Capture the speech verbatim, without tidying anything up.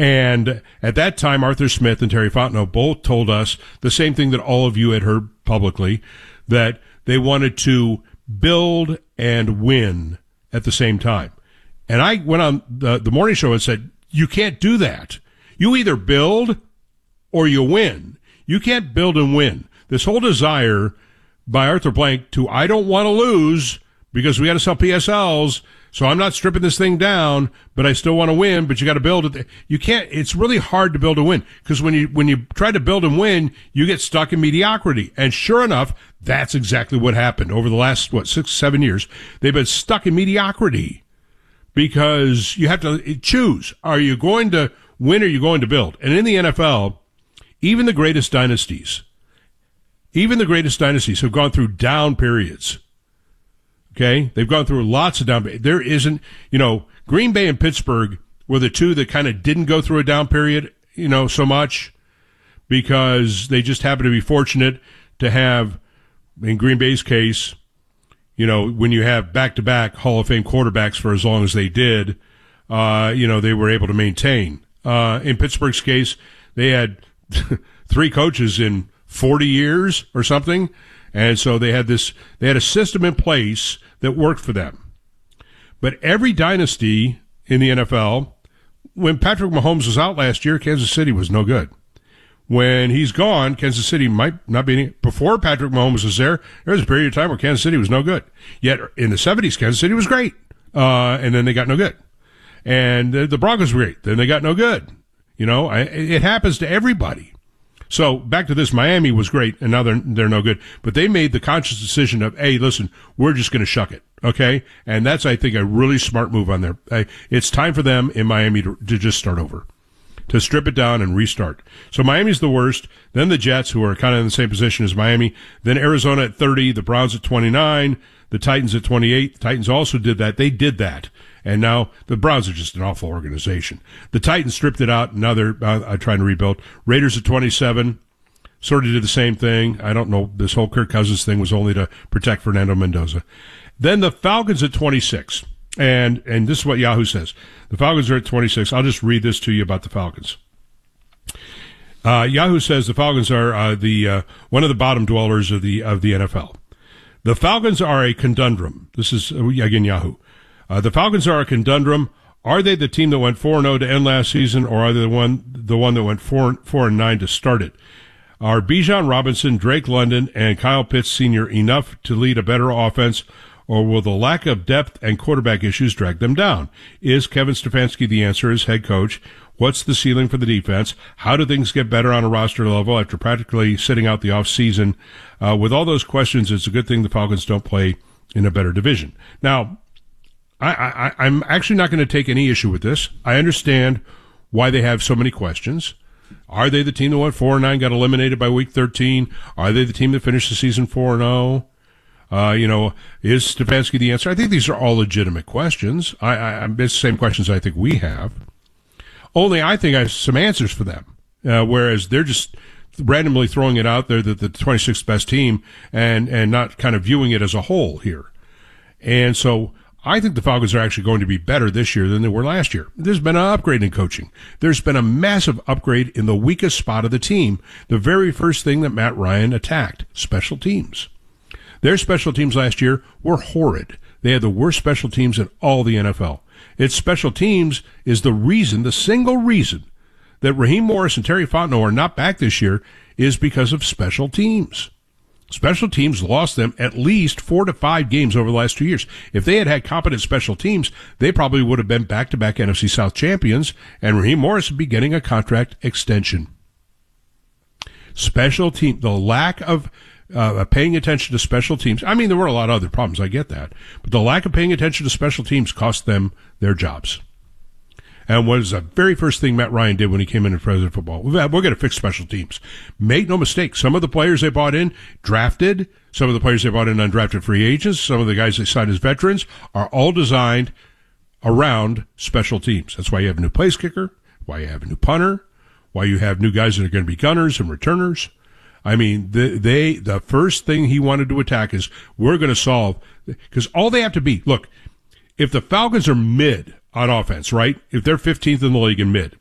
And at that time, Arthur Smith and Terry Fontenot both told us the same thing that all of you had heard publicly, that they wanted to build and win at the same time. And I went on the, the morning show and said, you can't do that. You either build or you win. You can't build and win. This whole desire by Arthur Blank to, I don't want to lose because we got to sell P S Ls, so I'm not stripping this thing down, but I still want to win, but you got to build it. You can't, it's really hard to build and win, because when you, when you try to build and win, you get stuck in mediocrity. And sure enough, that's exactly what happened over the last, what, six, seven years. They've been stuck in mediocrity because you have to choose. Are you going to win or are you going to build? And in the N F L, even the greatest dynasties, even the greatest dynasties have gone through down periods. Okay, they've gone through lots of down. There isn't, you know, Green Bay and Pittsburgh were the two that kind of didn't go through a down period, you know, so much because they just happened to be fortunate to have, in Green Bay's case, you know, when you have back-to-back Hall of Fame quarterbacks for as long as they did, uh, you know, they were able to maintain. Uh, in Pittsburgh's case, they had three coaches in forty years or something. And so they had this, they had a system in place that worked for them. But every dynasty in the N F L, when Patrick Mahomes was out last year, Kansas City was no good. When he's gone, Kansas City might not be any, before Patrick Mahomes was there, there was a period of time where Kansas City was no good. Yet in the seventies, Kansas City was great. Uh, and then they got no good. And the, the Broncos were great. Then they got no good. You know, I, it happens to everybody. So back to this, Miami was great, and now they're they're no good. But they made the conscious decision of, hey, listen, we're just going to shuck it, okay? And that's, I think, a really smart move on their. Uh, it's time for them in Miami to, to just start over, to strip it down and restart. So Miami's the worst. Then the Jets, who are kind of in the same position as Miami. Then Arizona at thirty, the Browns at twenty-nine, the Titans at twenty-eight. The Titans also did that. They did that. And now the Browns are just an awful organization. The Titans stripped it out, and now they're uh, trying to rebuild. Raiders at twenty-seven, sort of did the same thing. I don't know. This whole Kirk Cousins thing was only to protect Fernando Mendoza. Then the Falcons at twenty-six. And and this is what Yahoo says. The Falcons are at twenty-six. I'll just read this to you about the Falcons. Uh, Yahoo says the Falcons are uh, the uh, one of the bottom dwellers of the of the N F L. The Falcons are a conundrum. This is, uh, again, Yahoo. Uh, the Falcons are a conundrum. Are they the team that went four and oh to end last season, or are they the one the one that went four and nine to start it? Are Bijan Robinson, Drake London, and Kyle Pitts Senior enough to lead a better offense, or will the lack of depth and quarterback issues drag them down? Is Kevin Stefanski the answer as head coach? What's the ceiling for the defense? How do things get better on a roster level after practically sitting out the offseason? Uh, with all those questions, it's a good thing the Falcons don't play in a better division. Now, I, I, I'm actually not going to take any issue with this. I understand why they have so many questions. Are they the team that went four and nine, got eliminated by week thirteen? Are they the team that finished the season four and oh? Uh, you know, is Stefanski the answer? I think these are all legitimate questions. I, I, it's the same questions I think we have. Only I think I have some answers for them, uh, whereas they're just randomly throwing it out there that the twenty-sixth best team and, and not kind of viewing it as a whole here. And so I think the Falcons are actually going to be better this year than they were last year. There's been an upgrade in coaching. There's been a massive upgrade in the weakest spot of the team. The very first thing that Matt Ryan attacked, special teams. Their special teams last year were horrid. They had the worst special teams in all the N F L. Its special teams is the reason, the single reason, that Raheem Morris and Terry Fontenot are not back this year is because of special teams. Special teams lost them at least four to five games over the last two years. If they had had competent special teams, they probably would have been back-to-back N F C South champions, and Raheem Morris would be getting a contract extension. Special team, the lack of uh, paying attention to special teams. I mean, there were a lot of other problems. I get that. But the lack of paying attention to special teams cost them their jobs. And what is the very first thing Matt Ryan did when he came in as president of football? We're going to fix special teams. Make no mistake, some of the players they bought in, drafted, some of the players they bought in undrafted free agents, some of the guys they signed as veterans, are all designed around special teams. That's why you have a new place kicker, why you have a new punter, why you have new guys that are going to be gunners and returners. I mean, the, they, the first thing he wanted to attack is we're going to solve, because all they have to be, look, if the Falcons are mid on offense, right? If they're fifteenth in the league in mid,